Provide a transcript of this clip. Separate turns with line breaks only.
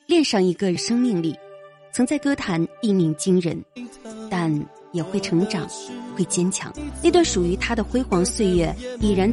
恋上一个生命力，曾在歌坛一鸣惊人，但也会成长，会坚强。那段属于他的辉煌岁月，已然